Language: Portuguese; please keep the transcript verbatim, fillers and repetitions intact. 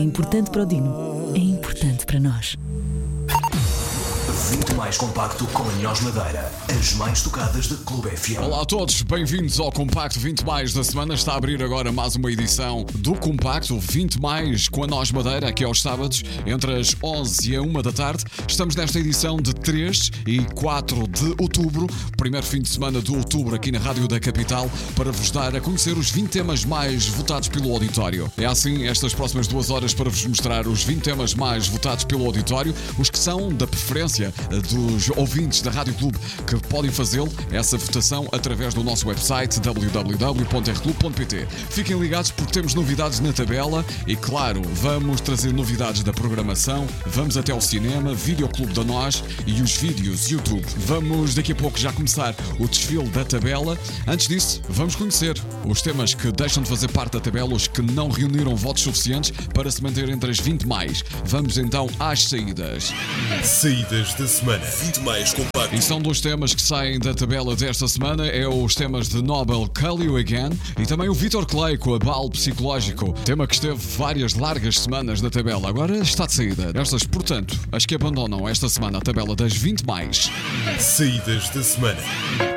É importante para o Dino, é importante para nós. vinte mais compacto com a Nós Madeira, as mais tocadas da Clube F M. Olá a todos, bem-vindos ao Compacto vinte mais da semana. Está a abrir agora mais uma edição do Compacto vinte mais com a Nós Madeira, aqui aos sábados, entre as onze e a uma da tarde. Estamos nesta edição de três e quatro de outubro, primeiro fim de semana de outubro aqui na Rádio da Capital, para vos dar a conhecer os vinte temas mais votados pelo auditório. É assim, estas próximas duas horas para vos mostrar os vinte temas mais votados pelo auditório, os que são da preferência dos ouvintes da Rádio Clube, que podem fazê-lo, essa votação, através do nosso website w w w ponto r clube ponto p t. Fiquem ligados porque temos novidades na tabela e, claro, vamos trazer novidades da programação, vamos até ao cinema, Videoclube da Nós e os vídeos YouTube. Vamos daqui a pouco já começar o desfile da tabela. Antes disso, vamos conhecer os temas que deixam de fazer parte da tabela, os que não reuniram votos suficientes para se manter entre as vinte mais. Vamos então às saídas. Saídas da semana. vinte mais compacto. E são dois temas que saem da tabela desta semana. É os temas de Nobel Call You Again e também o Vitor Clay com Abalo Psicológico. Tema que esteve várias largas semanas na tabela. Agora está de saída. Estas, portanto, as que abandonam esta semana a tabela das vinte mais. Saídas da semana.